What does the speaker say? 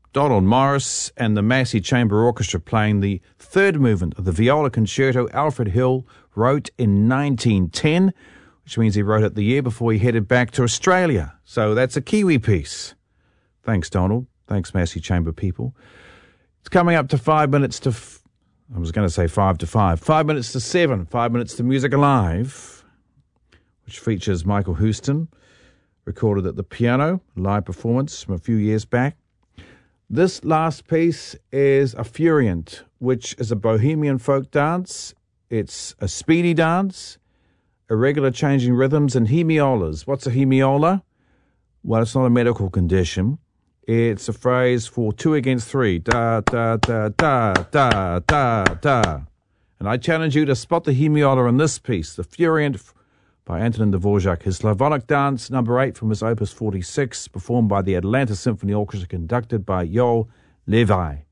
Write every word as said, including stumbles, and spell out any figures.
Donald Morris and the Massey Chamber Orchestra playing the third movement of the viola concerto Alfred Hill wrote in nineteen ten, which means he wrote it the year before he headed back to Australia. So that's a Kiwi piece. Thanks, Donald. Thanks, Massey Chamber people. It's coming up to five minutes to... F- I was going to say five to five. Five minutes to seven. Five minutes to Music Alive, which features Michael Houston, recorded at the piano, live performance from a few years back. This last piece is a Furient, which is a bohemian folk dance. It's a speedy dance, irregular changing rhythms, and hemiolas. What's a hemiola? Well, it's not a medical condition. It's a phrase for two against three. Da, da, da, da, da, da, da. And I challenge you to spot the hemiola in this piece, the Furient by Antonin Dvorak, his Slavonic dance, number eight from his Opus forty-six, performed by the Atlanta Symphony Orchestra, conducted by Yoel Levi.